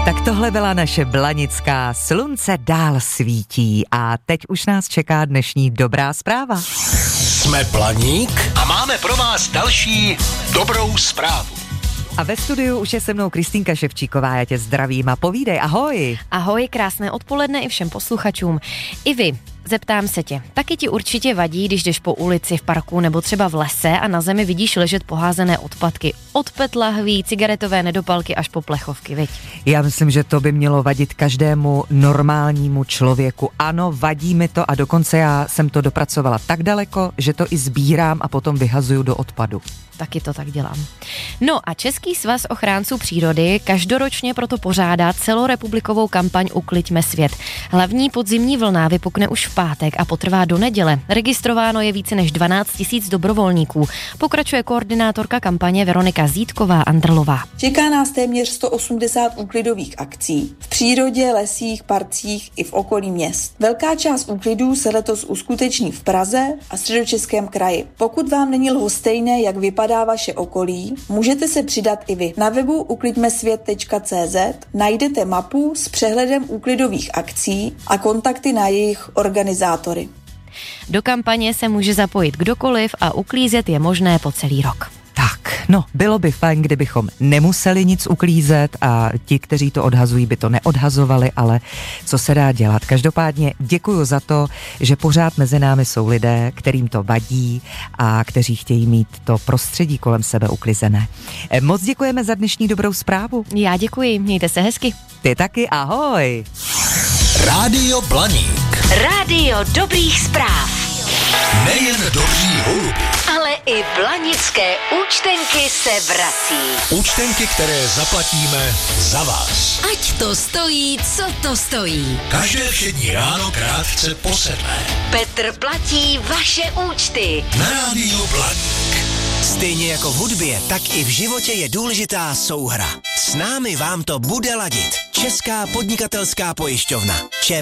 Tak tohle byla naše Blanická, slunce dál svítí a teď už nás čeká dnešní dobrá zpráva. Jsme Blaník a máme pro vás další dobrou zprávu. A ve studiu už je se mnou Kristýnka Ševčíková, já tě zdravím a povídej, ahoj. Ahoj, krásné odpoledne i všem posluchačům. I vy, zeptám se tě, taky ti určitě vadí, když jdeš po ulici, v parku nebo třeba v lese a na zemi vidíš ležet poházené odpadky. Od PET lahví, cigaretové nedopalky až po plechovky, viď? Já myslím, že to by mělo vadit každému normálnímu člověku. Ano, vadí mi to a dokonce já jsem to dopracovala tak daleko, že to i sbírám a potom vyhazuju do odpadu. Taky to tak dělám. No a Český svaz ochránců přírody každoročně proto pořádá celorepublikovou kampaň Ukliďme svět. Hlavní podzimní vlna vypukne už v pátek a potrvá do neděle. Registrováno je více než 12 000 dobrovolníků. Pokračuje koordinátorka kampaně Veronika Zítková-Andrlová. Čeká nás téměř 180 úklidových akcí v přírodě, lesích, parcích i v okolí měst. Velká část úklidů se letos uskuteční v Praze a Středočeském kraji. Pokud vám není lhostejné, jak vypadá vaše okolí, můžete se přidat i vy. Na webu uklidmesvět.cz najdete mapu s přehledem úklidových akcí a kontakty na jejich organizátory. Do kampaně se může zapojit kdokoliv a uklízet je možné po celý rok. Tak, no, bylo by fajn, kdybychom nemuseli nic uklízet a ti, kteří to odhazují, by to neodhazovali, ale co se dá dělat. Každopádně děkuju za to, že pořád mezi námi jsou lidé, kterým to vadí a kteří chtějí mít to prostředí kolem sebe uklizené. Moc děkujeme za dnešní dobrou zprávu. Já děkuji, mějte se hezky. Ty taky, ahoj. Rádio Blaník. Rádio dobrých zpráv. Nejen dobří holubi. Ale i blanické účtenky se vrací. Účtenky, které zaplatíme za vás. Ať to stojí, co to stojí. Každé všední ráno krátce po 7. Petr platí vaše účty. Na Rádiu Blaník. Stejně jako v hudbě, tak i v životě je důležitá souhra. S námi vám to bude ladit. Česká podnikatelská pojišťovna. ČPP.